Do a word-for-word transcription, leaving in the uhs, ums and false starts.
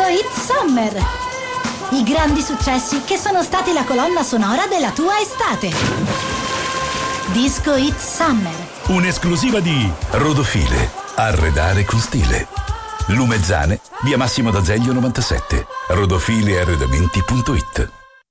Hit Summer. I grandi successi che sono stati la colonna sonora della tua estate. Disco Hit Summer. Un'esclusiva di Rodofile. Arredare con stile. Lumezzane, via Massimo d'Azeglio novantasette. rodofile arredamenti punto it.